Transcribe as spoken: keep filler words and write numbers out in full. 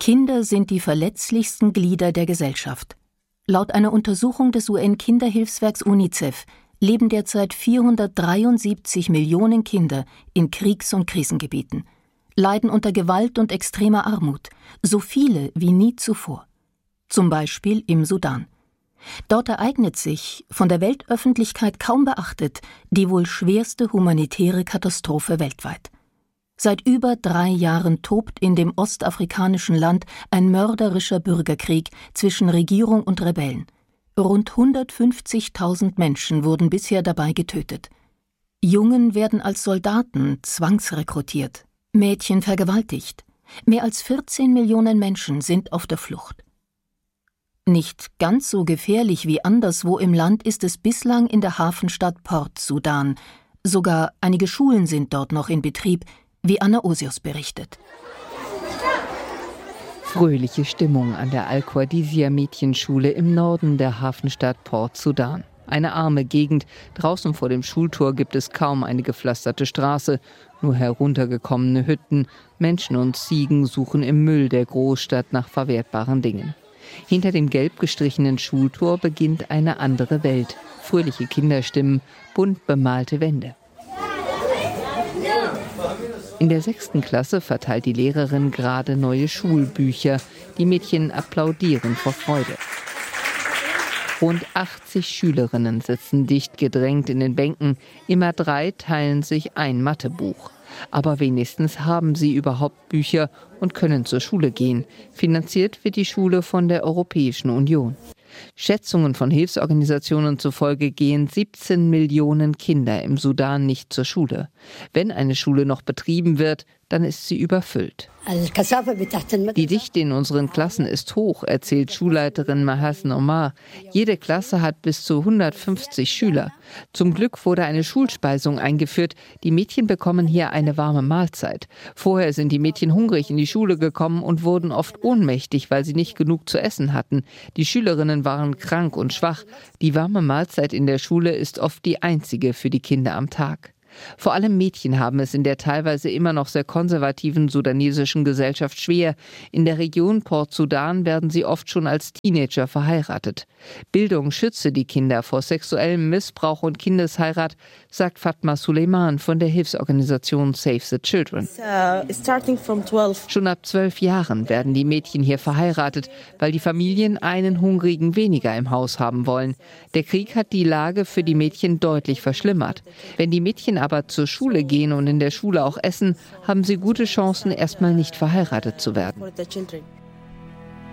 Kinder sind die verletzlichsten Glieder der Gesellschaft. Laut einer Untersuchung des U N-Kinderhilfswerks UNICEF leben derzeit vierhundertdreiundsiebzig Millionen Kinder in Kriegs- und Krisengebieten, leiden unter Gewalt und extremer Armut, so viele wie nie zuvor. Zum Beispiel im Sudan. Dort ereignet sich, von der Weltöffentlichkeit kaum beachtet, die wohl schwerste humanitäre Katastrophe weltweit. Seit über drei Jahren tobt in dem ostafrikanischen Land ein mörderischer Bürgerkrieg zwischen Regierung und Rebellen. Rund hundertfünfzigtausend Menschen wurden bisher dabei getötet. Jungen werden als Soldaten zwangsrekrutiert, Mädchen vergewaltigt. Mehr als vierzehn Millionen Menschen sind auf der Flucht. Nicht ganz so gefährlich wie anderswo im Land ist es bislang in der Hafenstadt Port Sudan. Sogar einige Schulen sind dort noch in Betrieb, wie Anna Osius berichtet. Fröhliche Stimmung an der Al-Qadisiyah-Mädchenschule im Norden der Hafenstadt Port Sudan. Eine arme Gegend. Draußen vor dem Schultor gibt es kaum eine gepflasterte Straße. Nur heruntergekommene Hütten. Menschen und Ziegen suchen im Müll der Großstadt nach verwertbaren Dingen. Hinter dem gelb gestrichenen Schultor beginnt eine andere Welt. Fröhliche Kinderstimmen, bunt bemalte Wände. In der sechsten Klasse verteilt die Lehrerin gerade neue Schulbücher. Die Mädchen applaudieren vor Freude. Rund achtzig Schülerinnen sitzen dicht gedrängt in den Bänken. Immer drei teilen sich ein Mathebuch. Aber wenigstens haben sie überhaupt Bücher und können zur Schule gehen. Finanziert wird die Schule von der Europäischen Union. Schätzungen von Hilfsorganisationen zufolge gehen siebzehn Millionen Kinder im Sudan nicht zur Schule. Wenn eine Schule noch betrieben wird, dann ist sie überfüllt. Die Dichte in unseren Klassen ist hoch, erzählt Schulleiterin Mahasen Omar. Jede Klasse hat bis zu hundertfünfzig Schüler. Zum Glück wurde eine Schulspeisung eingeführt. Die Mädchen bekommen hier eine warme Mahlzeit. Vorher sind die Mädchen hungrig in die Schule gekommen und wurden oft ohnmächtig, weil sie nicht genug zu essen hatten. Die Schülerinnen waren krank und schwach. Die warme Mahlzeit in der Schule ist oft die einzige für die Kinder am Tag. Vor allem Mädchen haben es in der teilweise immer noch sehr konservativen sudanesischen Gesellschaft schwer. In der Region Port Sudan werden sie oft schon als Teenager verheiratet. Bildung schütze die Kinder vor sexuellem Missbrauch und Kindesheirat, sagt Fatma Suleiman von der Hilfsorganisation Save the Children. Schon ab zwölf Jahren werden die Mädchen hier verheiratet, weil die Familien einen Hungrigen weniger im Haus haben wollen. Der Krieg hat die Lage für die Mädchen deutlich verschlimmert. Wenn die Mädchen aber zur Schule gehen und in der Schule auch essen, haben sie gute Chancen, erstmal nicht verheiratet zu werden.